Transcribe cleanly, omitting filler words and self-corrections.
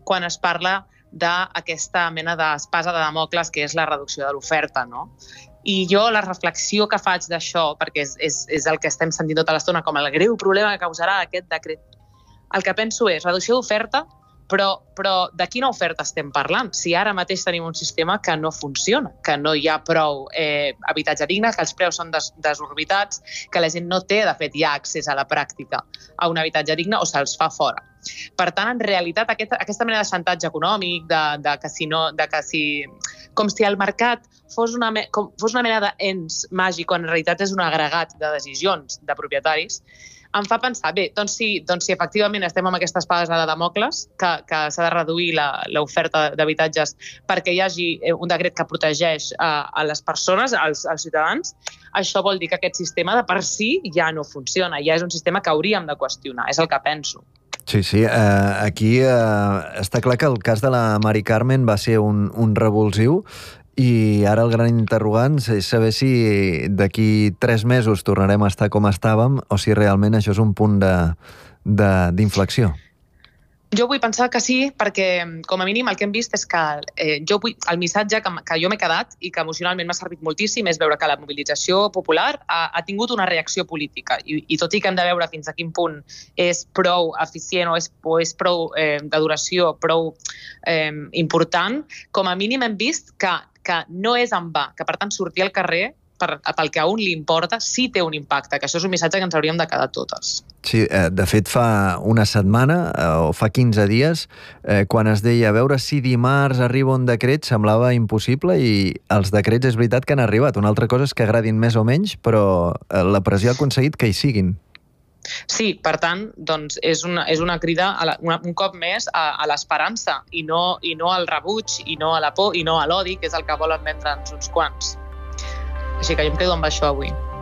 quan es parla d'aquesta mena d'espasa de Damocles que és la reducció de l'oferta, no? I jo la reflexió que faig d'això, perquè és el que estem sentint tota l'estona com el greu problema que causarà aquest decret, el que penso és reducció d'oferta, però de quina oferta estem parlant? Si ara mateix tenim un sistema que no funciona, que no hi ha prou habitatge digne, que els preus són desorbitats, que la gent no té, de fet, ja accés a la pràctica a un habitatge digne o se'ls fa fora. Per tant, en realitat, aquesta mena de xantatge econòmic, com si el mercat fos una mena d'ens màgic, quan en realitat és un agregat de decisions de propietaris, em fa pensar, bé, doncs si efectivament estem amb aquestes espades de Damocles, que s'ha de reduir l'oferta d'habitatges perquè hi hagi un decret que protegeix a les persones, als ciutadans, això vol dir que aquest sistema de per si ja no funciona, ja és un sistema que hauríem de qüestionar, és el que penso. Sí, aquí està clar que el cas de la Mari Carmen va ser un revulsiu i ara el gran interrogant és saber si d'aquí 3 mesos tornarem a estar com estàvem o si realment això és un punt d'inflexió. Jo vull pensar que sí, perquè com a mínim el que hem vist és que el missatge que jo m'he quedat i que emocionalment m'ha servit moltíssim és veure que la mobilització popular ha tingut una reacció política i tot i que hem de veure fins a quin punt és prou eficient o és prou de duració, prou important, com a mínim hem vist que no és en va, que per tant sortir al carrer pel que a un li importa, sí té un impacte, que això és un missatge que ens hauríem de quedar totes. Sí, de fet fa una setmana o fa 15 dies, quan es deia a veure si dimarts arriba un decret, semblava impossible i els decrets és veritat que han arribat. Una altra cosa és que agradin més o menys, però la pressió ha aconseguit que hi siguin. Sí, per tant, doncs és una crida un cop més a l'esperança i no al rebuig, i no a la por, i no a l'odi, que és el que volen vendre'ns uns quants. Així que jo em quedo amb això avui.